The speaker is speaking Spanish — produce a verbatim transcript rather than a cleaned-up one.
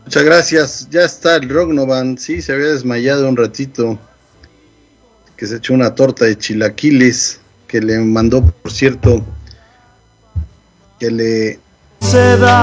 Muchas gracias. Ya está el Rognovan. Sí, se había desmayado un ratito. Que se echó una torta de chilaquiles. Que le mandó, por cierto, que le...